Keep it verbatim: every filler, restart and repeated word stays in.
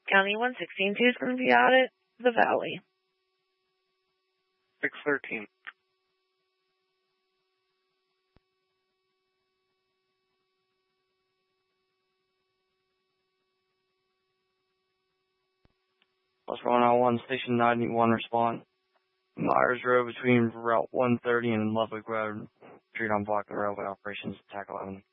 County one sixteen two is going to be out at the Valley. six thirteen. What's going on? One Station ninety-one respond. Myers Road between Route one thirty and Ludwig Road. Street on block the railway operations. Attack eleven.